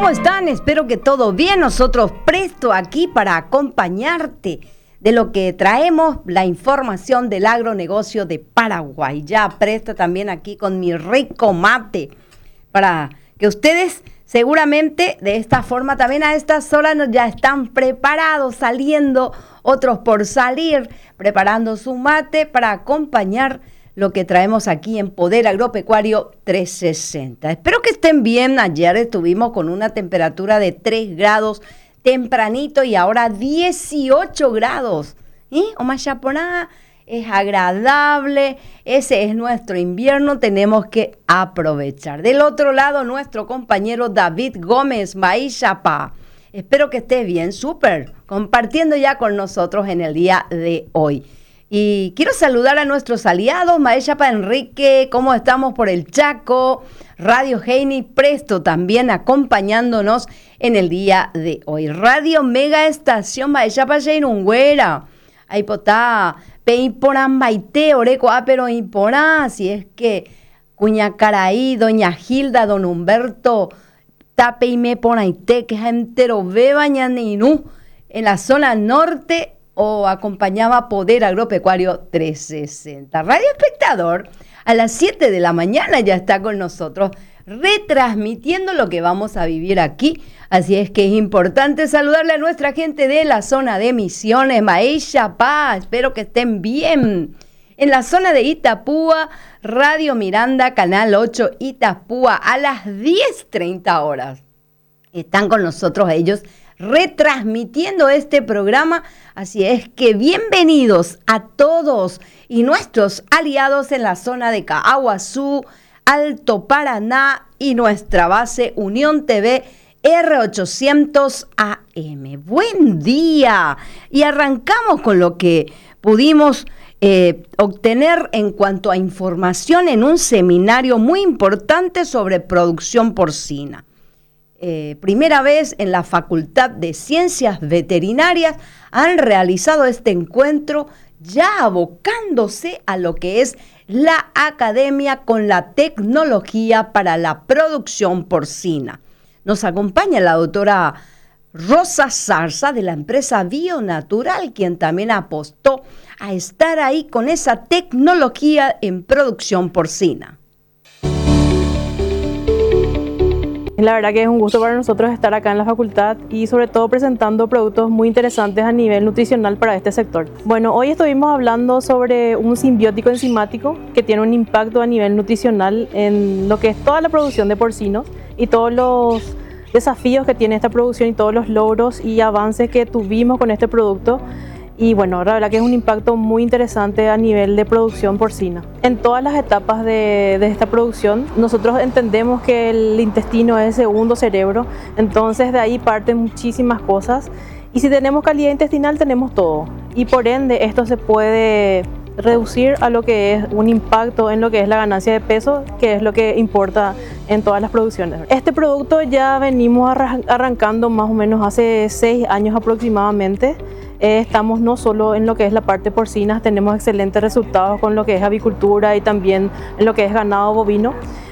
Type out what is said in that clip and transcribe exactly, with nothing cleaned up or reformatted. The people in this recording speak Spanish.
¿Cómo están? Espero que todo bien. Nosotros presto aquí para acompañarte de lo que traemos, la información del agronegocio de Paraguay. Ya presto también aquí con mi rico mate para que ustedes seguramente de esta forma también a estas horas ya están preparados, saliendo, otros por salir, preparando su mate para acompañar lo que traemos aquí en Poder Agropecuario trescientos sesenta. Espero que estén bien. Ayer estuvimos con una temperatura de tres grados tempranito y ahora dieciocho grados. ¿Eh? Omayaponá es agradable, ese es nuestro invierno, tenemos que aprovechar. Del otro lado, nuestro compañero David Gómez, Maíchapa. Espero que estés bien, súper, compartiendo ya con nosotros en el día de hoy. Y quiero saludar a nuestros aliados, Maíchapa Enrique, ¿cómo estamos por el Chaco? Radio Heini Presto también acompañándonos en el día de hoy. Radio Mega Estación Maíchapa Jainungüera. Ahí potá, Peiporán Maite, Oreco Apero Imporá, si es que Cuñacaraí, Doña Gilda, Don Humberto, Tapeime Ponaite, que es entero Bebañaninú, en la zona norte, o acompañaba Poder Agropecuario trescientos sesenta. Radio Espectador, a las siete de la mañana ya está con nosotros, retransmitiendo lo que vamos a vivir aquí. Así es que es importante saludarle a nuestra gente de la zona de Misiones, Maíchapa, espero que estén bien. En la zona de Itapúa, Radio Miranda, Canal ocho, Itapúa, a las diez treinta horas. Están con nosotros ellos retransmitiendo este programa, así es que bienvenidos a todos y nuestros aliados en la zona de Caaguazú, Alto Paraná y nuestra base Unión T V R ochocientos A M. Buen día y arrancamos con lo que pudimos eh, obtener en cuanto a información en un seminario muy importante sobre producción porcina. Eh, primera vez en la Facultad de Ciencias Veterinarias han realizado este encuentro ya abocándose a lo que es la academia con la tecnología para la producción porcina. Nos acompaña la doctora Rosa Zarza de la empresa Bionatural, quien también apostó a estar ahí con esa tecnología en producción porcina. La verdad que es un gusto para nosotros estar acá en la facultad y sobre todo presentando productos muy interesantes a nivel nutricional para este sector. Bueno, hoy estuvimos hablando sobre un simbiótico enzimático que tiene un impacto a nivel nutricional en lo que es toda la producción de porcinos y todos los desafíos que tiene esta producción y todos los logros y avances que tuvimos con este producto. Y bueno, la verdad que es un impacto muy interesante a nivel de producción porcina. En todas las etapas de, de esta producción, nosotros entendemos que el intestino es el segundo cerebro, entonces de ahí parten muchísimas cosas. Y si tenemos calidad intestinal, tenemos todo. Y por ende, esto se puede reducir a lo que es un impacto en lo que es la ganancia de peso, que es lo que importa en todas las producciones. Este producto ya venimos arrancando más o menos hace seis años aproximadamente. Eh, estamos no solo en lo que es la parte porcina, tenemos excelentes resultados con lo que es avicultura y también en lo que es ganado bovino.